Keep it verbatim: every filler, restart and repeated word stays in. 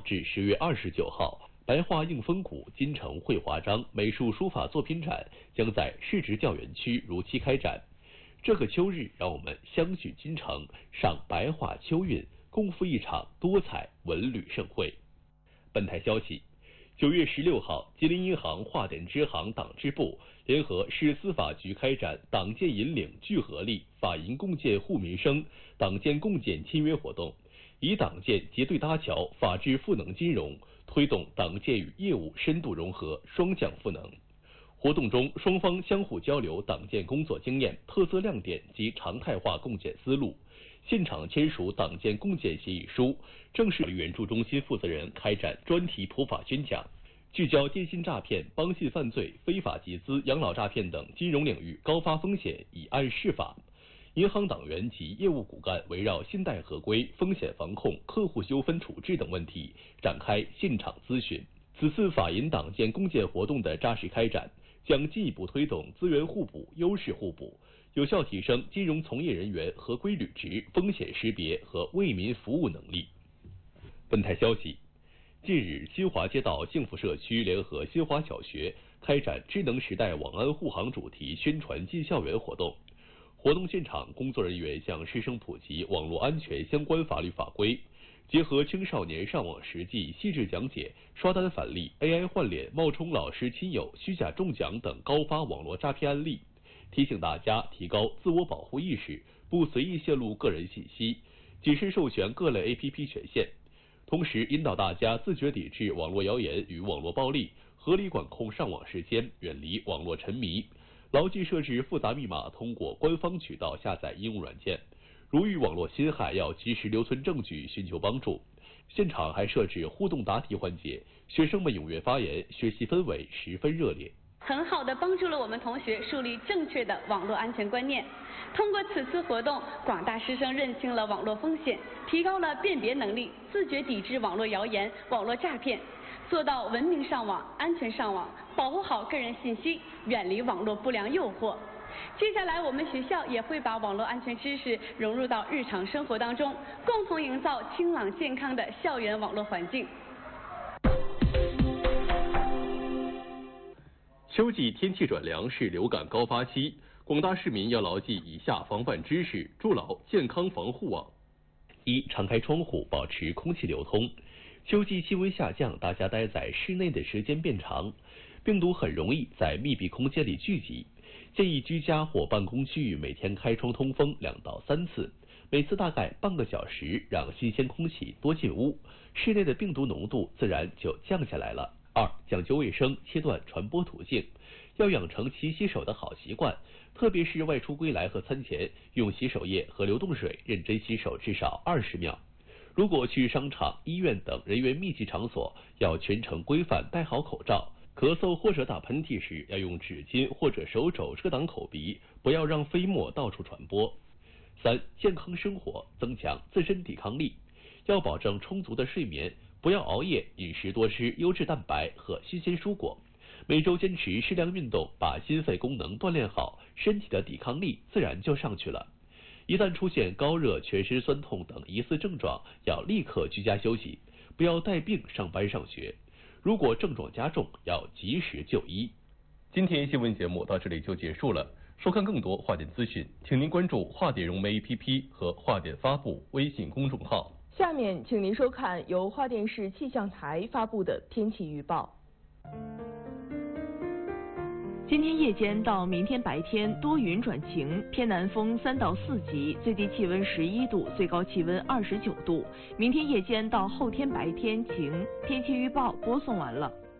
至十月二十九号，白桦映风谷金城绘华章美术书法作品展将在市直教园区如期开展。这个秋日，让我们相聚金城，赏白桦秋韵，共赴一场多彩文旅盛会。本台消息，九月十六号，吉林银行桦甸支行党支部联合市司法局开展党建引领聚合力，法银共建护民生党建共建签约活动，以党建结对搭桥，法治赋能金融，推动党建与业务深度融合，双向赋能。活动中，双方相互交流党建工作经验、特色亮点及常态化共建思路。现场签署党建共建协议书，正式援助中心负责人开展专题普法宣讲，聚焦电信诈骗、帮信犯罪、非法集资、养老诈骗等金融领域高发风险以案释法。银行党员及业务骨干围绕信贷合规、风险防控、客户纠纷处置等问题展开现场咨询。此次法银党建共建活动的扎实开展，将进一步推动资源互补、优势互补，有效提升金融从业人员合规履职、风险识别和为民服务能力。本台消息，近日，新华街道幸福社区联合新华小学开展智能时代网安护航主题宣传进校园活动。活动现场，工作人员向师生普及网络安全相关法律法规，结合青少年上网实际细致讲解、刷单返利、A I 换脸、冒充老师亲友、虚假中奖等高发网络诈骗案例，提醒大家提高自我保护意识，不随意泄露个人信息，谨慎授权各类 A P P 权限。同时，引导大家自觉抵制网络谣言与网络暴力，合理管控上网时间，远离网络沉迷。牢记设置复杂密码，通过官方渠道下载应用软件。如遇网络侵害，要及时留存证据，寻求帮助。现场还设置互动答题环节，学生们踊跃发言，学习氛围十分热烈。 很好地帮助了我们同学树立正确的网络安全观念。通过此次活动，广大师生认清了网络风险，提高了辨别能力，自觉抵制网络谣言、网络诈骗，做到文明上网、安全上网，保护好个人信息，远离网络不良诱惑。接下来，我们学校也会把网络安全知识融入到日常生活当中，共同营造清朗健康的校园网络环境。 秋季天气转凉是流感高发期，广大市民要牢记以下防范知识，筑牢健康防护网。一、常开窗户，保持空气流通。秋季气温下降，大家待在室内的时间变长，病毒很容易在密闭空间里聚集。建议居家或办公区域每天开窗通风两到三次，每次大概半个小时，让新鲜空气多进屋，室内的病毒浓度自然就降下来了。二、讲究卫生，切断传播途径，要养成勤洗手的好习惯，特别是外出归来和餐前，用洗手液和流动水认真洗手至少二十秒。如果去商场、医院等人员密集场所，要全程规范戴好口罩。咳嗽或者打喷嚏时，要用纸巾或者手肘遮挡口鼻，不要让飞沫到处传播。三、健康生活，增强自身抵抗力，要保证充足的睡眠，不要熬夜，饮食多吃优质蛋白和新鲜蔬果。每周坚持适量运动，把心肺功能锻炼好，身体的抵抗力自然就上去了。一旦出现高热、全身酸痛等疑似症状，要立刻居家休息，不要带病上班上学。如果症状加重，要及时就医。今天新闻节目到这里就结束了。收看更多华点资讯，请您关注华点融媒 A P P 和华点发布微信公众号。 下面，请您收看由华电市气象台发布的天气预报。今天夜间到明天白天多云转晴，偏南风三到四级，最低气温十一度，最高气温二十九度。明天夜间到后天白天晴。天气预报播送完了。